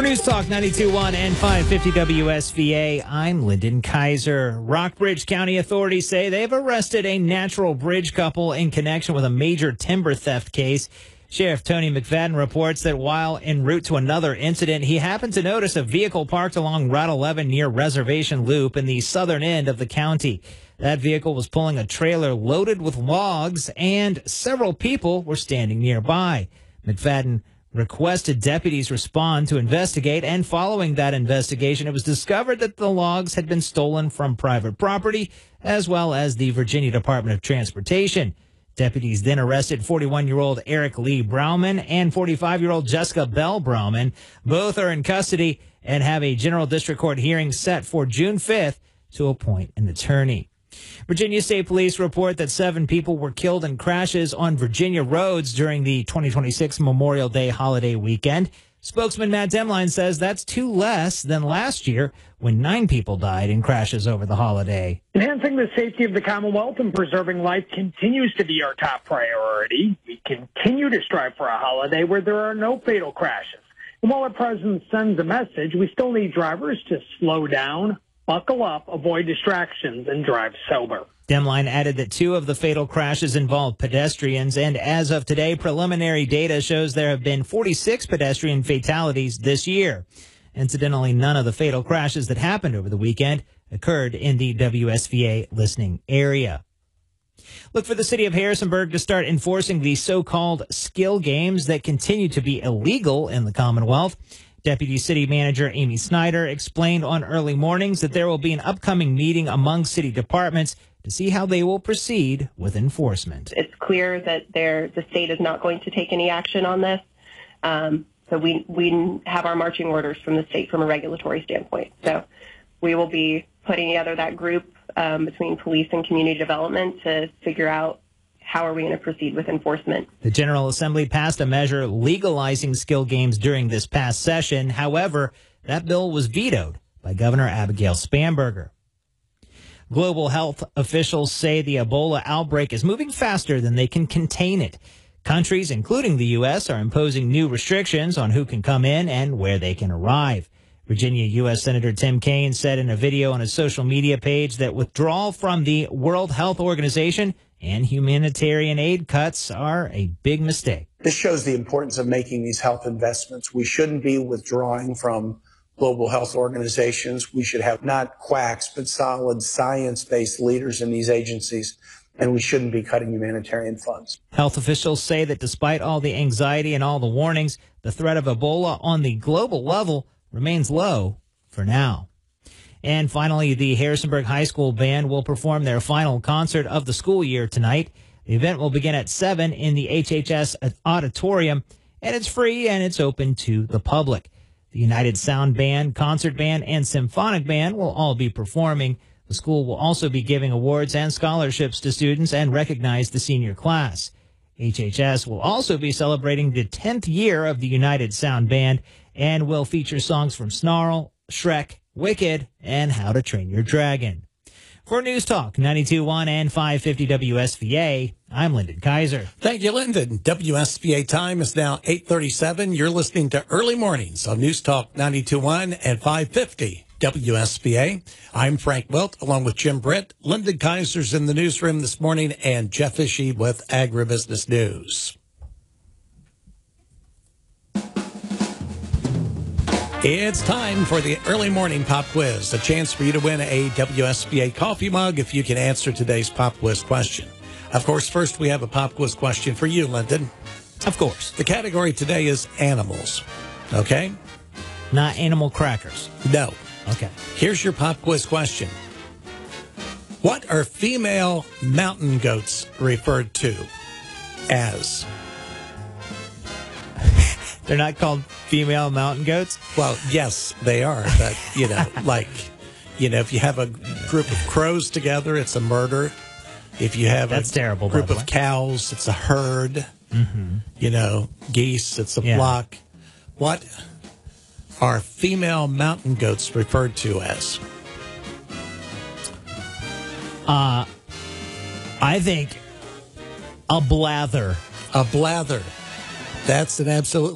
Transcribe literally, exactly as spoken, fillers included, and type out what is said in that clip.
News Talk ninety-two point one and five fifty W S V A, I'm Lyndon Kaiser. Rockbridge County authorities say they've arrested a natural bridge couple in connection with a major timber theft case. Sheriff Tony McFadden reports that while en route to another incident, he happened to notice a vehicle parked along Route eleven near Reservation Loop in the southern end of the county. That vehicle was pulling a trailer loaded with logs, and several people were standing nearby. McFadden requested deputies respond to investigate, and following that investigation, it was discovered that the logs had been stolen from private property, as well as the Virginia Department of Transportation. Deputies then arrested forty-one-year-old Eric Lee Brauman and forty-five-year-old Jessica Bell Brauman. Both are in custody and have a general district court hearing set for June fifth to appoint an attorney. Virginia State Police report that seven people were killed in crashes on Virginia roads during the twenty twenty-six Memorial Day holiday weekend. Spokesman Matt Demline says that's two less than last year, when nine people died in crashes over the holiday. Enhancing the safety of the Commonwealth and preserving life continues to be our top priority. We continue to strive for a holiday where there are no fatal crashes. And while our president sends a message, we still need drivers to slow down, buckle up, avoid distractions, and drive sober. Demline added that two of the fatal crashes involved pedestrians, and as of today, preliminary data shows there have been forty-six pedestrian fatalities this year. Incidentally, none of the fatal crashes that happened over the weekend occurred in the W S V A listening area. Look for the city of Harrisonburg to start enforcing the so-called skill games that continue to be illegal in the Commonwealth. Deputy City Manager Amy Snyder explained on Early Mornings that there will be an upcoming meeting among city departments to see how they will proceed with enforcement. It's clear that the state is not going to take any action on this. Um, so we, we have our marching orders from the state from a regulatory standpoint. So we will be putting together that group um, between police and community development to figure out how are we going to proceed with enforcement. The General Assembly passed a measure legalizing skill games during this past session. However, that bill was vetoed by Governor Abigail Spanberger. Global health officials say the Ebola outbreak is moving faster than they can contain it. Countries, including the U S, are imposing new restrictions on who can come in and where they can arrive. Virginia U S Senator Tim Kaine said in a video on his social media page that withdrawal from the World Health Organization and humanitarian aid cuts are a big mistake. This shows the importance of making these health investments. We shouldn't be withdrawing from global health organizations. We should have not quacks, but solid science-based leaders in these agencies, and we shouldn't be cutting humanitarian funds. Health officials say that despite all the anxiety and all the warnings, the threat of Ebola on the global level remains low for now. And finally, the Harrisonburg High School Band will perform their final concert of the school year tonight. The event will begin at seven in the H H S Auditorium, and it's free and it's open to the public. The United Sound Band, Concert Band, and Symphonic Band will all be performing. The school will also be giving awards and scholarships to students and recognize the senior class. H H S will also be celebrating the tenth year of the United Sound Band and will feature songs from Snarl, Shrek, Wicked, and How to Train Your Dragon. For News Talk ninety-two point one and five fifty W S V A, I'm Lyndon Kaiser. Thank you, Lyndon. W S V A time is now eight thirty-seven. You're listening to Early Mornings on News Talk ninety-two point one and five fifty W S V A. I'm Frank Wilt, along with Jim Britt. Lyndon Kaiser's in the newsroom this morning, and Jeff Ishii with Agribusiness News. It's time for the early morning pop quiz, a chance for you to win a W S V A coffee mug if you can answer today's pop quiz question. Of course, first we have a pop quiz question for you, Lyndon. Of course. The category today is animals. Okay? Not animal crackers. No. Okay. Here's your pop quiz question. What are female mountain goats referred to as? They're not called female mountain goats? Well, yes, they are. But, you know, like, you know, if you have a group of crows together, it's a murder. If you have That's a terrible, group by the of way. cows, it's a herd. Mm-hmm. You know, geese, it's a Yeah. flock. What are female mountain goats referred to as? Uh, I think a blather. A blather. That's an absolute